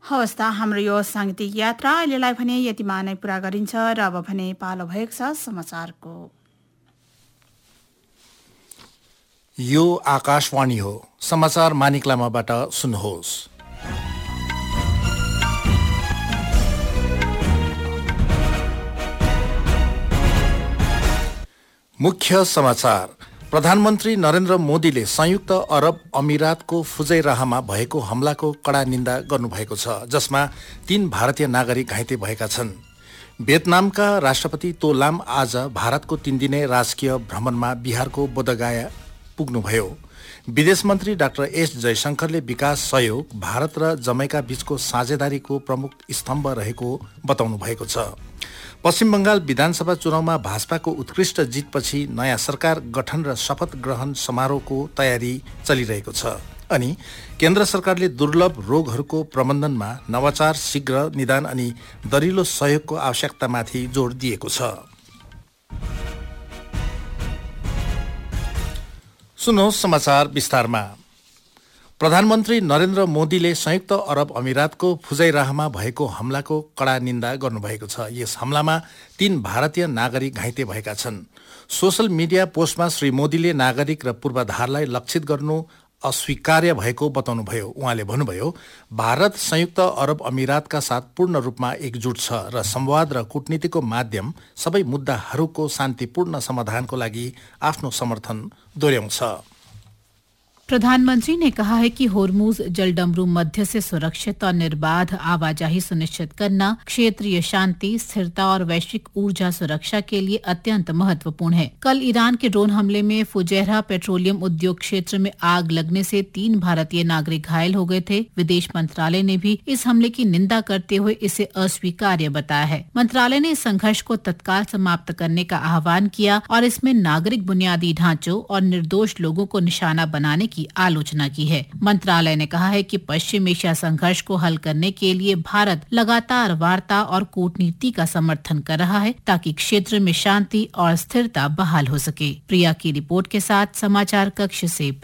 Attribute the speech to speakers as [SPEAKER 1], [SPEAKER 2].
[SPEAKER 1] हवस् त हाम्रो यो साङ्गीतिक यात्रा अहिलेलाई भने यतिमा नै पूरा गरिन्छ र अब भने पालो भएको छ समाचारको।
[SPEAKER 2] यो आकाशवाणी हो, समाचार मानिकलामाबाट सुन्नुहोस्। मुख्य समाचार। प्रधानमन्त्री नरेन्द्र मोदीले संयुक्त अरब अमिरातको फुजैराहमा भएको हमलाको कड़ा निन्दा गर्नुभएको छ, जसमा 3 भारतीय नागरिक घाइते भएका छन्। भियतनामका राष्ट्रपति तो लाम आज भारतको 3 दिने राजकीय भ्रमणमा बिहारको बोधगया पुग्नुभयो। विदेश मन्त्री डाक्टर एस जयशंकरले विकास सहयोग भारत र जमैका बीचको साझेदारीको प्रमुख स्तम्भ रहेको बताउनु भएको छ। पश्चिम बंगाल विधानसभा चुनावमा भाजपाको उत्कृष्ट जितपछि नयाँ सरकार गठन र शपथ ग्रहण समारोहको तयारी चलिरहेको छ। अनि केन्द्र सरकारले दुर्लभ रोगहरूको प्रबन्धनमा नवाचार, शीघ्र निदान अनि दरिलो सहयोगको आवश्यकतामाथि जोड दिएको छ। सुन्नुहोस् समाचार विस्तारमा। प्रधानमन्त्री नरेन्द्र मोदीले संयुक्त अरब अमिरातको फुजैराहमा भएको हमलाको कड़ा निन्दा गर्नुभएको छ। यस हमलामा 3 भारतीय नागरिक घाइते भएका छन्। सोशल मिडिया पोस्टमा श्री मोदीले नागरिक र पूर्वाधारलाई लक्षित गर्नु अस्वीकार्य भएको बताउनुभयो। उहाँले भन्नुभयो, भारत संयुक्त अरब अमिरातका साथ पूर्ण रूपमा एकजुट छ र संवाद र कूटनीतिको माध्यम सबै मुद्दाहरूको शान्तिपूर्ण समाधानको लागि आफ्नो समर्थन दोहोर्याउँछ।
[SPEAKER 3] प्रधानमंत्री ने कहा है कि होर्मुज जलडमरू मध्य से सुरक्षित और निर्बाध आवाजाही सुनिश्चित करना क्षेत्रीय शांति, स्थिरता और वैश्विक ऊर्जा सुरक्षा के लिए अत्यंत महत्वपूर्ण है। कल ईरान के ड्रोन हमले में फुजैरा पेट्रोलियम उद्योग क्षेत्र में आग लगने से 3 भारतीय नागरिक घायल हो गए थे। विदेश मंत्रालय ने भी इस हमले की निंदा करते हुए इसे अस्वीकार्य बताया है। मंत्रालय ने इस संघर्ष को तत्काल समाप्त करने का आह्वान किया और इसमें नागरिक बुनियादी ढांचों और निर्दोष लोगों को निशाना बनाने की आलोचना की है। मंत्रालय ने कहा है कि पश्चिम एशिया संघर्ष को हल करने के लिए भारत लगातार वार्ता और कूटनीति का समर्थन कर रहा है ताकि क्षेत्र में शांति और स्थिरता बहाल हो सके। प्रिया की रिपोर्ट के साथ समाचार कक्ष से